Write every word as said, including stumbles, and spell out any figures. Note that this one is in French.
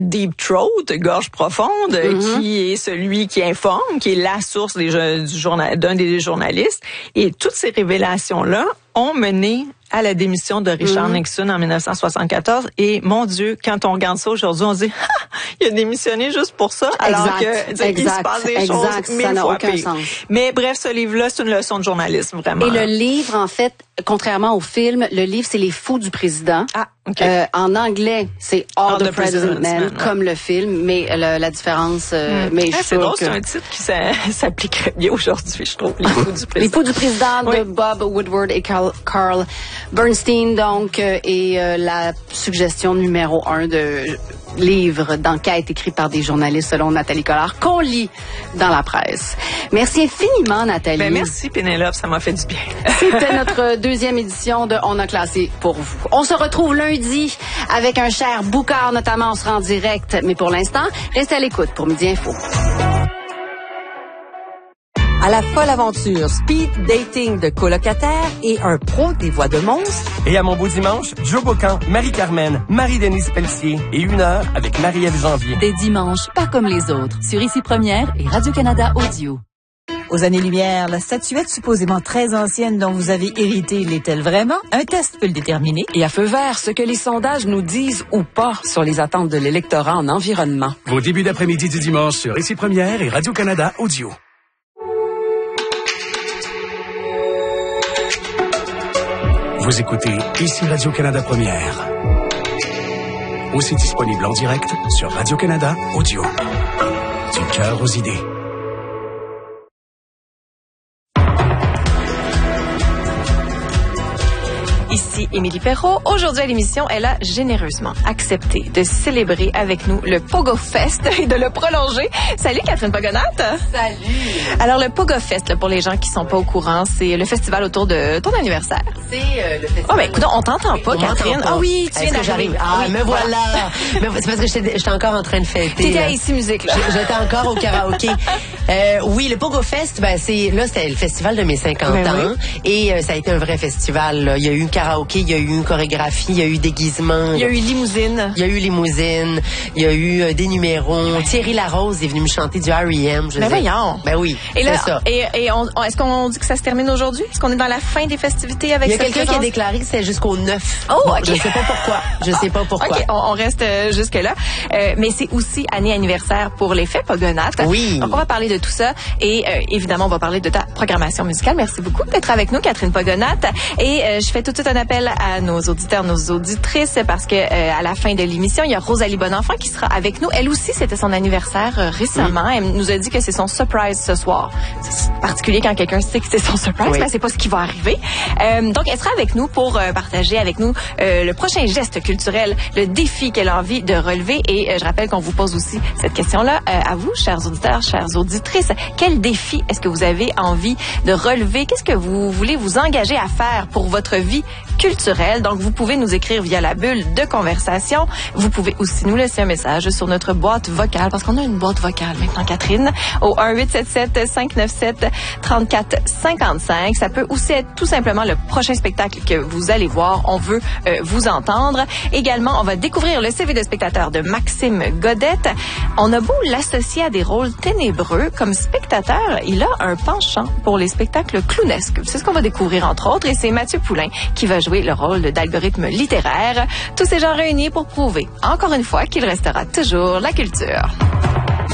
Deep Throat, gorge profonde, mm-hmm. qui est celui qui informe, qui est la source des, du journal, d'un des journalistes. Et toutes ces révélations-là ont mené à la démission de Richard mm-hmm. Nixon en dix-neuf cent soixante-quatorze. Et mon Dieu, quand on regarde ça aujourd'hui, on se dit, ah, il a démissionné juste pour ça, alors exact, que il se passe des exact, choses mille ça n'a fois aucun pire. Sens. Mais bref, ce livre-là, c'est une leçon de journalisme, vraiment. Et le livre, en fait, contrairement au film, le livre, c'est Les Fous du président. Ah, okay. Euh, en anglais, c'est All, All the, the President's Men, Men, comme ouais. le film, mais la, la différence... Euh, mm. mais ah, je c'est drôle, que... c'est un titre qui s'appliquerait bien aujourd'hui, je trouve. Les Fous du président. Les Fous du président oui. de Bob Woodward et Carl, Carl Bernstein, donc, euh, et euh, la suggestion numéro un de livre d'enquête écrit par des journalistes selon Nathalie Collard, qu'on lit dans la presse. Merci infiniment, Nathalie. Ben, merci, Pénélope, ça m'a fait du bien. C'était notre deuxième édition de On a classé pour vous. On se retrouve lundi avec un cher Boucard, notamment, on sera en direct. Mais pour l'instant, restez à l'écoute pour Midi Info. À la folle aventure speed dating de colocataires et un pro des voix de monstres. Et à mon beau dimanche, Joe Bocan, Marie-Carmen, Marie-Denise Pelletier et une heure avec Marie-Ève Janvier. Des dimanches pas comme les autres sur Ici Première et Radio-Canada Audio. Aux années-lumière, la statuette supposément très ancienne dont vous avez hérité l'est-elle vraiment? Un test peut le déterminer. Et à feu vert, ce que les sondages nous disent ou pas sur les attentes de l'électorat en environnement. Vos débuts d'après-midi du dimanche sur Ici Première et Radio-Canada Audio. Vous écoutez Ici Radio-Canada Première. Aussi disponible en direct sur Radio-Canada Audio. Du cœur aux idées. Ici Émilie Perrault. Aujourd'hui à l'émission, elle a généreusement accepté de célébrer avec nous le Pogo Fest et de le prolonger. Salut Catherine Pogonat. Salut. Alors le Pogo Fest, là, pour les gens qui sont pas au courant, c'est le festival autour de ton anniversaire. C'est euh, le festival. Oh ben écoute, on t'entend pas, on Catherine. Pas. Ah oui, tu viens d'arriver. Ah, oui, me voilà. Mais c'est parce que j'étais, j'étais encore en train de fêter. T'étais à Ici Musique, là. J'étais encore au karaoké. euh, oui, le Pogo Fest, ben c'est là c'était le festival de mes cinquante ben ans oui. et euh, ça a été un vrai festival. Là. Il y a eu karaoké, il y a eu une chorégraphie, il y a eu déguisement. Il y a eu limousine. Il y a eu limousine. Il y a eu euh, des numéros. Ben. Thierry Larose est venu me chanter du R E M. Je ben voyons. Ben oui. Et là, ça. Et, et on, est-ce qu'on dit que ça se termine aujourd'hui? Est-ce qu'on est dans la fin des festivités avec il y a cette quelqu'un présence? qui a déclaré que c'était jusqu'au neuf. Oh, bon, okay. Je sais pas pourquoi. Je sais pas pourquoi. OK, on, on reste euh, jusque-là. Euh, mais c'est aussi année anniversaire pour l'effet Pogonat. Oui. Donc, on va parler de tout ça. Et euh, évidemment, on va parler de ta programmation musicale. Merci beaucoup d'être avec nous, Catherine Pogonat. Et euh, je fais tout de suite un appel à nos auditeurs, nos auditrices, parce que euh, à la fin de l'émission, il y a Rosalie Bonenfant qui sera avec nous. Elle aussi, c'était son anniversaire euh, récemment. Oui. Elle nous a dit que c'est son surprise ce soir. C'est particulier quand quelqu'un sait que c'est son surprise, oui. mais c'est pas ce qui va arriver. Euh, donc, elle sera avec nous pour euh, partager avec nous euh, le prochain geste culturel, le défi qu'elle a envie de relever. Et euh, je rappelle qu'on vous pose aussi cette question-là euh, à vous, chers auditeurs, chères auditrices. Quel défi est-ce que vous avez envie de relever? Qu'est-ce que vous voulez vous engager à faire pour votre vie culturelle? Donc, vous pouvez nous écrire via la bulle de conversation. Vous pouvez aussi nous laisser un message sur notre boîte vocale, parce qu'on a une boîte vocale maintenant, Catherine, au un huit sept sept cinq neuf sept trois quatre cinq cinq. Ça peut aussi être tout simplement le prochain spectacle que vous allez voir. On veut euh, vous entendre. Également, on va découvrir le C V de spectateur de Maxime Godette. On a beau l'associer à des rôles ténébreux, comme spectateur, il a un penchant pour les spectacles clownesques. C'est ce qu'on va découvrir, entre autres, et c'est Mathieu Poulain qui va jouer le rôle d'algorithme littéraire. Tous ces gens réunis pour prouver, encore une fois, qu'il restera toujours la culture.